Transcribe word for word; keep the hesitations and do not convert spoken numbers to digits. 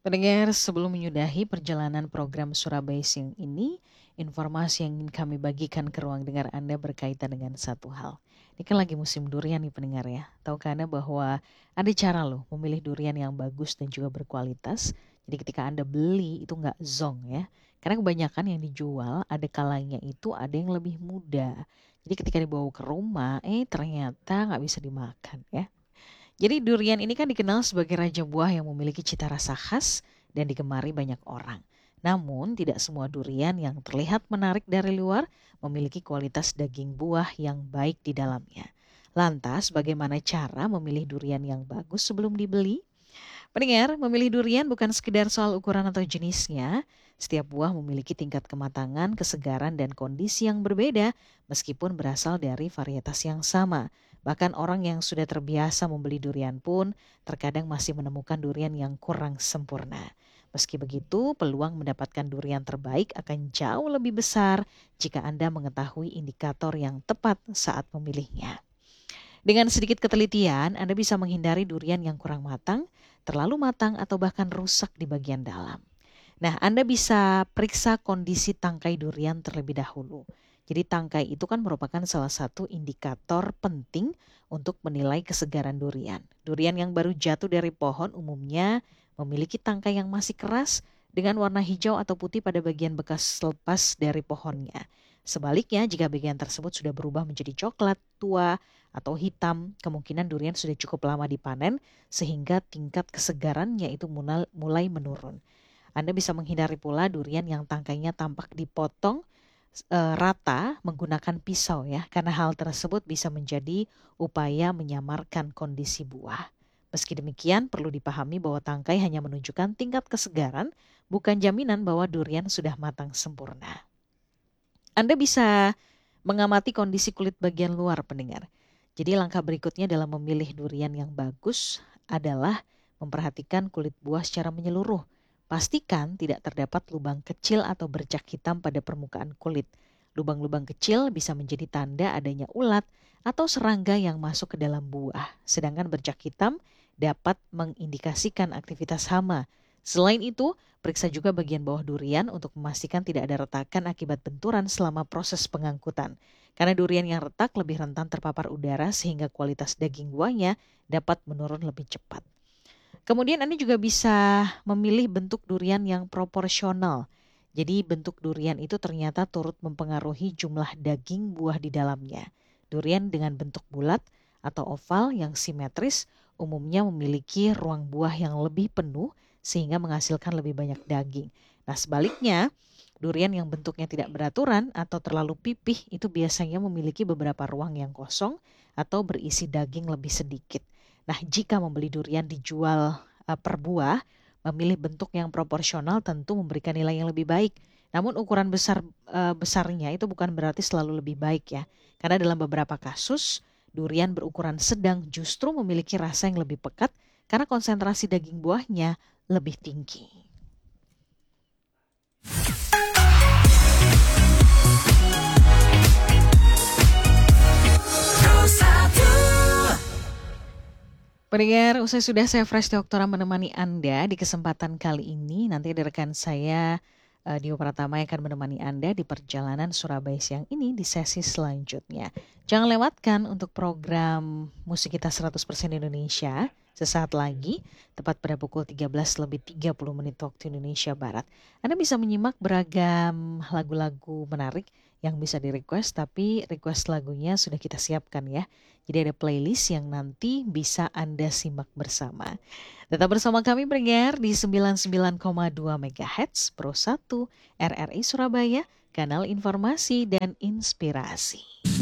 Pendengar, sebelum menyudahi perjalanan program Surabaya Siang ini, informasi yang ingin kami bagikan ke ruang dengar Anda berkaitan dengan satu hal. Ini kan lagi musim durian nih pendengar ya. Tahukah Anda bahwa ada cara loh memilih durian yang bagus dan juga berkualitas. Jadi ketika Anda beli itu nggak zonk ya. Karena kebanyakan yang dijual ada kalanya itu ada yang lebih muda. Jadi ketika dibawa ke rumah, eh ternyata nggak bisa dimakan ya. Jadi durian ini kan dikenal sebagai raja buah yang memiliki cita rasa khas dan digemari banyak orang. Namun tidak semua durian yang terlihat menarik dari luar memiliki kualitas daging buah yang baik di dalamnya. Lantas bagaimana cara memilih durian yang bagus sebelum dibeli? Pendengar, memilih durian bukan sekedar soal ukuran atau jenisnya. Setiap buah memiliki tingkat kematangan, kesegaran, dan kondisi yang berbeda meskipun berasal dari varietas yang sama. Bahkan orang yang sudah terbiasa membeli durian pun terkadang masih menemukan durian yang kurang sempurna. Meski begitu, peluang mendapatkan durian terbaik akan jauh lebih besar jika Anda mengetahui indikator yang tepat saat memilihnya. Dengan sedikit ketelitian, Anda bisa menghindari durian yang kurang matang, terlalu matang, atau bahkan rusak di bagian dalam. Nah, Anda bisa periksa kondisi tangkai durian terlebih dahulu. Jadi tangkai itu kan merupakan salah satu indikator penting untuk menilai kesegaran durian. Durian yang baru jatuh dari pohon umumnya memiliki tangkai yang masih keras dengan warna hijau atau putih pada bagian bekas lepas dari pohonnya. Sebaliknya, jika bagian tersebut sudah berubah menjadi coklat, tua, atau hitam, kemungkinan durian sudah cukup lama dipanen sehingga tingkat kesegarannya itu mulai mulai menurun. Anda bisa menghindari pula durian yang tangkainya tampak dipotong eh, rata menggunakan pisau ya, karena hal tersebut bisa menjadi upaya menyamarkan kondisi buah. Meski demikian, perlu dipahami bahwa tangkai hanya menunjukkan tingkat kesegaran, bukan jaminan bahwa durian sudah matang sempurna. Anda bisa mengamati kondisi kulit bagian luar pendengar. Jadi langkah berikutnya dalam memilih durian yang bagus adalah memperhatikan kulit buah secara menyeluruh. Pastikan tidak terdapat lubang kecil atau bercak hitam pada permukaan kulit. Lubang-lubang kecil bisa menjadi tanda adanya ulat atau serangga yang masuk ke dalam buah. Sedangkan bercak hitam dapat mengindikasikan aktivitas hama. Selain itu, periksa juga bagian bawah durian untuk memastikan tidak ada retakan akibat benturan selama proses pengangkutan. Karena durian yang retak lebih rentan terpapar udara sehingga kualitas daging buahnya dapat menurun lebih cepat. Kemudian Anda juga bisa memilih bentuk durian yang proporsional. Jadi bentuk durian itu ternyata turut mempengaruhi jumlah daging buah di dalamnya. Durian dengan bentuk bulat atau oval yang simetris umumnya memiliki ruang buah yang lebih penuh sehingga menghasilkan lebih banyak daging. Nah sebaliknya, durian yang bentuknya tidak beraturan atau terlalu pipih itu biasanya memiliki beberapa ruang yang kosong atau berisi daging lebih sedikit. Nah, jika membeli durian dijual uh, per buah, memilih bentuk yang proporsional tentu memberikan nilai yang lebih baik. Namun ukuran besar uh, besarnya itu bukan berarti selalu lebih baik ya. Karena dalam beberapa kasus, durian berukuran sedang justru memiliki rasa yang lebih pekat karena konsentrasi daging buahnya lebih tinggi. Pendengar, usai sudah saya Fresh Doktora menemani Anda di kesempatan kali ini. Nanti ada rekan saya uh, Dio Pratama yang akan menemani Anda di perjalanan Surabaya Siang ini di sesi selanjutnya. Jangan lewatkan untuk program Musik Kita seratus persen Indonesia sesaat lagi, tepat pada pukul tiga belas lebih tiga puluh menit waktu Indonesia Barat. Anda bisa menyimak beragam lagu-lagu menarik yang bisa di-request, tapi request lagunya sudah kita siapkan ya. Jadi ada playlist yang nanti bisa Anda simak bersama. Tetap bersama kami pendengar di sembilan puluh sembilan koma dua megahertz Pro satu R R I Surabaya, kanal informasi dan inspirasi.